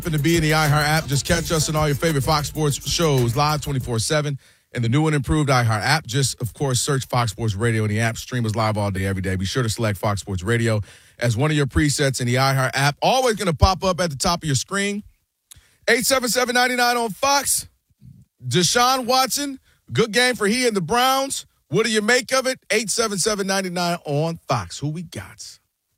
To be in the iHeart app, just catch us on all your favorite Fox Sports shows live 24/7 and the new and improved iHeart app. Just, of course, search Fox Sports Radio in the app. Stream us live all day, every day. Be sure to select Fox Sports Radio as one of your presets in the iHeart app. Always going to pop up at the top of your screen. 877-99 on Fox. Deshaun Watson, good game for he and the Browns. What do you make of it? 877-99 on Fox. Who we got?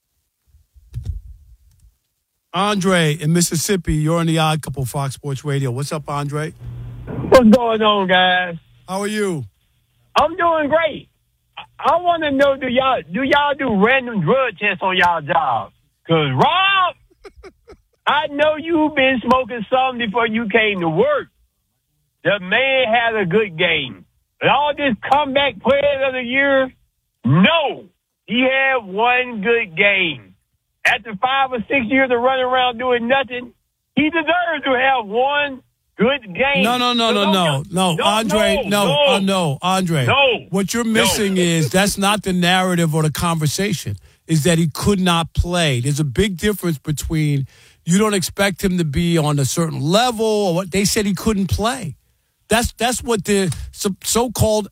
Andre in Mississippi, you're on the Odd Couple Fox Sports Radio. What's up, Andre? What's going on, guys? How are you? I'm doing great. I want to know, do y'all do random drug tests on y'all jobs? Because, Rob, I know you've been smoking something before you came to work. The man had a good game. But all this comeback player of the year, no. He had one good game. After 5 or 6 years of running around doing nothing, he deserves to have one good game. No, Andre. No, Andre. No. What you're missing is that's not the narrative or the conversation, is that he could not play. There's a big difference between you don't expect him to be on a certain level or what they said he couldn't play. That's what the so-called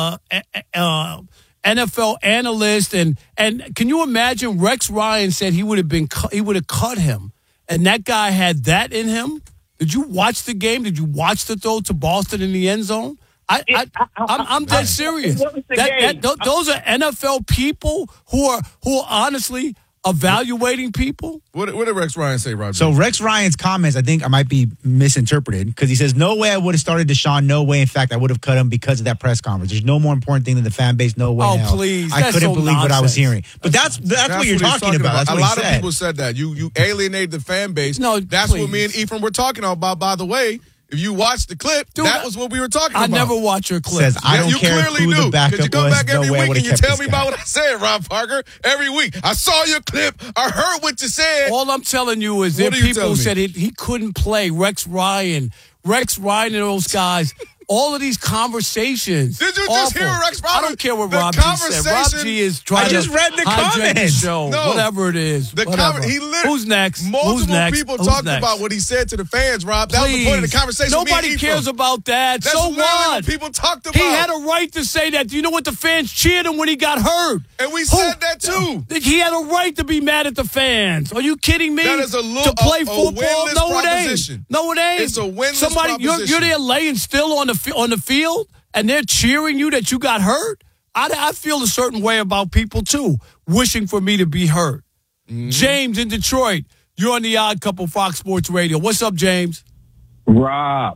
NFL analyst and can you imagine Rex Ryan said he would have cut him, and that guy had that in him. Did you watch the game? Did you watch the throw to Boston in the end zone? I'm dead serious. Those are NFL people who are honestly evaluating people. What did Rex Ryan say, Roger? So Rex Ryan's comments, I think I might be misinterpreted because he says, no way I would have started Deshaun. No way. In fact, I would have cut him because of that press conference. There's no more important thing than the fan base. No way. Oh, hell. please. I couldn't believe what I was hearing. But that's what you're talking about. That's what a lot he said. of people said that. You alienated the fan base. No, that's please. what me and Ephraim were talking about, by the way. If you watch the clip, Dude, that was what we were talking about. I never watch your clip. Says, I don't you care clearly who knew, the backup you come was. back every No way I week would and have you kept tell this me guy. about what I said, Rob Parker, every week. I saw your clip. I heard what you said. All I'm telling you is What there are you people telling who me? said he couldn't play. Rex Ryan and those guys. All of these conversations. Did you just awful. hear Rex Ryan? I don't care what The Rob G said. Rob conversation- G is trying I just to read the hijack the comments. show. No. Whatever it is. Who's next? Multiple Who's next? people Who's talked next? about what he said to the fans, Rob. That was the Please. point of the conversation. Nobody cares about that. That's so literally what? people talked about. He had a right to say that. Do you know what? The fans cheered him when he got hurt. And we said that too. He had a right to be mad at the fans. Are you kidding me? That is to play football. winless No, it proposition. ain't. No, it ain't. It's a winless Somebody, you're proposition. there laying still on the field, and they're cheering you that you got hurt. I feel a certain way about people too, wishing for me to be hurt. Mm-hmm. James in Detroit, you're on the Odd Couple Fox Sports Radio. What's up, James? Rob.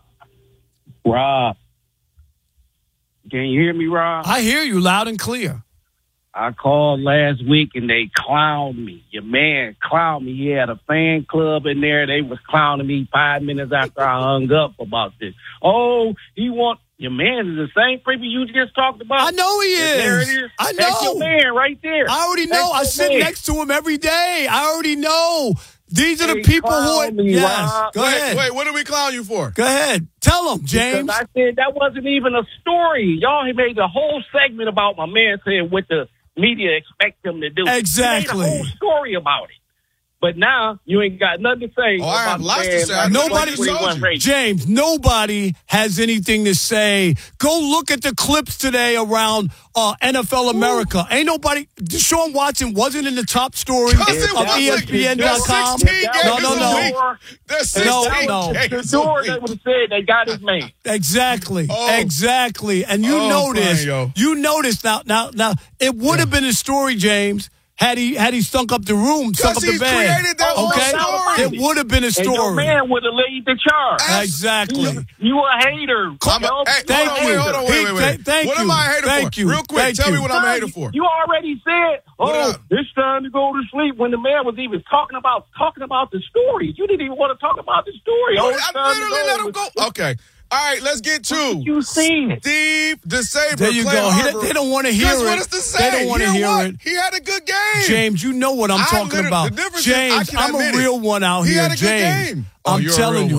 Can you hear me, Rob? I hear you loud and clear. I called last week and they clowned me. Your man clowned me. He had a fan club in there. They was clowning me 5 minutes after I hung up about this. Oh, your man is the same people you just talked about. I know he is. There it is. I know. That's your man right there. I already know. I sit next to him every day. I already know. Ththese are the They people who are. clown me, Yes. Rob. Go ahead. Wait, what did we clown you for? Go ahead. Tell them, James. Because I said that wasn't even a story. Y'all made the whole segment about my man saying what the media expect him to do. Exactly. You made a whole story about it. But now you ain't got nothing to say. Oh, I have about lots the to man say. like Nobody, 21 race. James, nobody has anything to say. Go look at the clips today around NFL America. Ain't nobody. Deshaun Watson wasn't in the top story of Because it wasn't. ESPN.com. There's 16 games No. a week. There's 16 No. games The a door week. that would have said they got his man. Exactly. Oh. Exactly. And you Oh, notice. Brian, yo. You notice now. It would have been a story, James. Had he stunk up the room, stunk up the he's bed. created that whole Okay, story. it would have been a And your story. man would have laid the charge. Exactly. You a hater. Thank you. Hold on, wait. Thank What you. am I a hater Thank for? you. Real quick, Thank tell me you. what I'm a hater for. You already said, What it's time to go to sleep when the man was even talking about the story. You didn't even want to talk about the story. I It's time to literally let him go. Okay. All right, let's get to You seen it. Steve DeSabre. There you Clay go. Harbor. They don't want to hear Guess it. what it's to say? They don't want to hear what? it. He had a good game. James, you know what I'm talking about. The difference is I James, can I'm admit a real one out He here. had a good James, game. Oh, I'm you're a telling real you.